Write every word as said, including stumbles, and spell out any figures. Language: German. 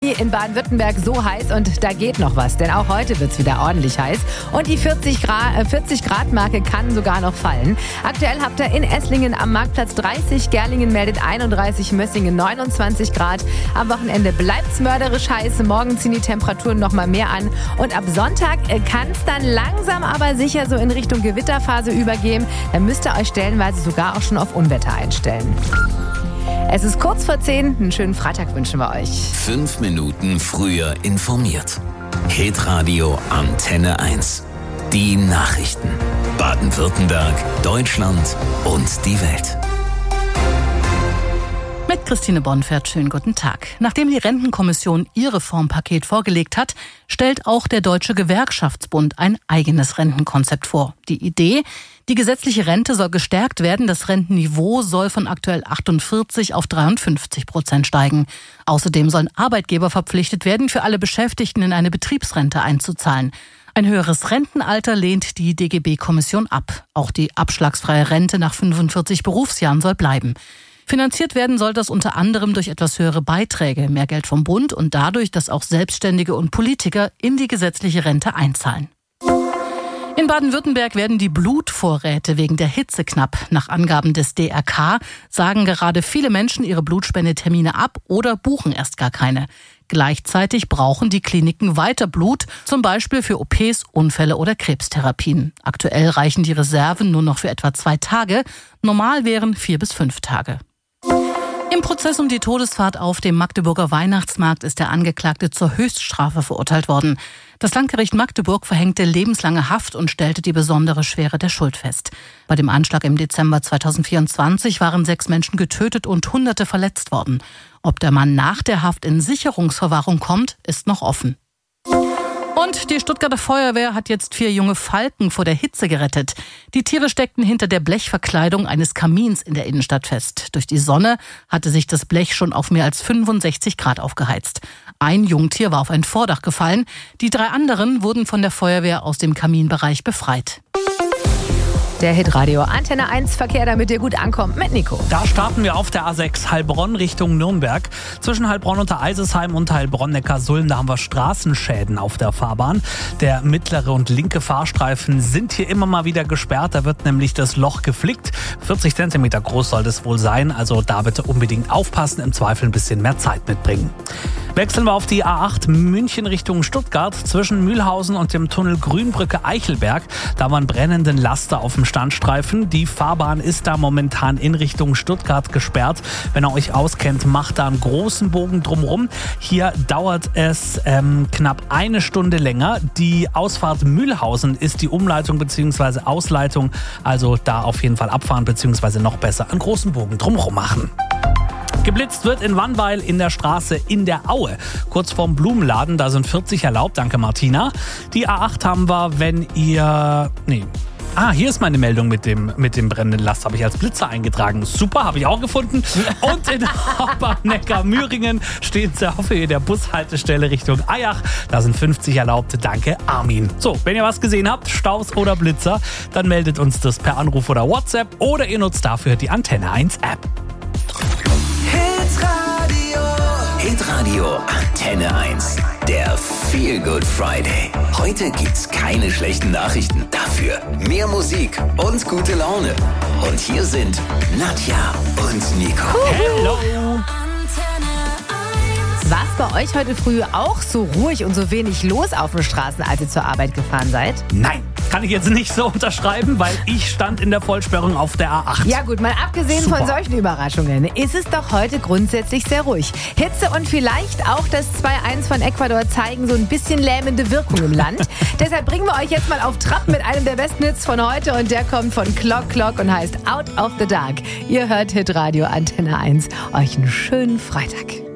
nie in Baden-Württemberg so heiß und da geht noch was, denn auch heute wird es wieder ordentlich heiß und die vierzig Grad Marke kann sogar noch fallen. Aktuell habt ihr in Esslingen am Marktplatz dreißig, Gerlingen meldet einunddreißig, Mössingen neunundzwanzig Grad. Am Wochenende bleibt's mörderisch heiß, morgen ziehen die Temperaturen noch mal mehr an und ab Sonntag kann es dann langsam aber sicher so in Richtung Gewitterphase übergehen. Dann müsst ihr euch stellenweise sogar auch schon auf Unwetter einstellen. Es ist kurz vor zehn. Einen schönen Freitag wünschen wir euch. Fünf Minuten früher informiert. Hitradio Antenne eins. Die Nachrichten. Baden-Württemberg, Deutschland und die Welt. Mit Christine Bonfert, schönen guten Tag. Nachdem die Rentenkommission ihr Reformpaket vorgelegt hat, stellt auch der Deutsche Gewerkschaftsbund ein eigenes Rentenkonzept vor. Die Idee: Die gesetzliche Rente soll gestärkt werden, das Rentenniveau soll von aktuell achtundvierzig auf dreiundfünfzig Prozent steigen. Außerdem sollen Arbeitgeber verpflichtet werden, für alle Beschäftigten in eine Betriebsrente einzuzahlen. Ein höheres Rentenalter lehnt die D G B-Kommission ab. Auch die abschlagsfreie Rente nach fünfundvierzig Berufsjahren soll bleiben. Finanziert werden soll das unter anderem durch etwas höhere Beiträge, mehr Geld vom Bund und dadurch, dass auch Selbstständige und Politiker in die gesetzliche Rente einzahlen. In Baden-Württemberg werden die Blutvorräte wegen der Hitze knapp. Nach Angaben des D R K sagen gerade viele Menschen ihre Blutspendetermine ab oder buchen erst gar keine. Gleichzeitig brauchen die Kliniken weiter Blut, zum Beispiel für O Ps, Unfälle oder Krebstherapien. Aktuell reichen die Reserven nur noch für etwa zwei Tage. Normal wären vier bis fünf Tage. Im Prozess um die Todesfahrt auf dem Magdeburger Weihnachtsmarkt ist der Angeklagte zur Höchststrafe verurteilt worden. Das Landgericht Magdeburg verhängte lebenslange Haft und stellte die besondere Schwere der Schuld fest. Bei dem Anschlag im Dezember zweitausendvierundzwanzig waren sechs Menschen getötet und Hunderte verletzt worden. Ob der Mann nach der Haft in Sicherungsverwahrung kommt, ist noch offen. Und die Stuttgarter Feuerwehr hat jetzt vier junge Falken vor der Hitze gerettet. Die Tiere steckten hinter der Blechverkleidung eines Kamins in der Innenstadt fest. Durch die Sonne hatte sich das Blech schon auf mehr als fünfundsechzig Grad aufgeheizt. Ein Jungtier war auf ein Vordach gefallen. Die drei anderen wurden von der Feuerwehr aus dem Kaminbereich befreit. Der Hitradio Antenne eins Verkehr, damit ihr gut ankommt, mit Nico. Da starten wir auf der A sechs Heilbronn Richtung Nürnberg. Zwischen Heilbronn unter Eisesheim und Heilbronn-Neckarsulm, da haben wir Straßenschäden auf der Fahrbahn. Der mittlere und linke Fahrstreifen sind hier immer mal wieder gesperrt. Da wird nämlich das Loch geflickt. vierzig Zentimeter groß soll das wohl sein. Also da bitte unbedingt aufpassen, im Zweifel ein bisschen mehr Zeit mitbringen. Wechseln wir auf die A acht München Richtung Stuttgart. Zwischen Mühlhausen und dem Tunnel Grünbrücke-Eichelberg. Da waren brennenden Laster auf dem Standstreifen. Die Fahrbahn ist da momentan in Richtung Stuttgart gesperrt. Wenn ihr euch auskennt, macht da einen großen Bogen drumherum. Hier dauert es ähm, knapp eine Stunde länger. Die Ausfahrt Mühlhausen ist die Umleitung bzw. Ausleitung. Also da auf jeden Fall abfahren bzw. noch besser einen großen Bogen drumherum machen. Geblitzt wird in Wannweil in der Straße in der Aue. Kurz vorm Blumenladen, da sind vierzig erlaubt. Danke, Martina. Die A acht haben wir, wenn ihr... Nee. Ah, hier ist meine Meldung mit dem, mit dem brennenden Last. Habe ich als Blitzer eingetragen. Super, habe ich auch gefunden. Und in Hauptbach-Neckar-Müringen steht sie auf Höhe der Bushaltestelle Richtung Eyach. Da sind fünfzig erlaubt. Danke, Armin. So, wenn ihr was gesehen habt, Staus oder Blitzer, dann meldet uns das per Anruf oder WhatsApp oder ihr nutzt dafür die Antenne eins App. Hitradio. Hitradio Antenne eins. Der Feel Good Friday. Heute gibt's keine schlechten Nachrichten. Dafür mehr Musik und gute Laune. Und hier sind Nadja und Nico. Hello. War es bei euch heute früh auch so ruhig und so wenig los auf den Straßen, als ihr zur Arbeit gefahren seid? Nein, kann ich jetzt nicht so unterschreiben, weil ich stand in der Vollsperrung auf der A acht. Ja gut, mal abgesehen Super. von solchen Überraschungen ist es doch heute grundsätzlich sehr ruhig. Hitze und vielleicht auch das zwei eins von Ecuador zeigen so ein bisschen lähmende Wirkung im Land. Deshalb bringen wir euch jetzt mal auf Trab mit einem der besten Hits von heute und der kommt von Clock Clock und heißt Out of the Dark. Ihr hört Hitradio Antenne eins. Euch einen schönen Freitag.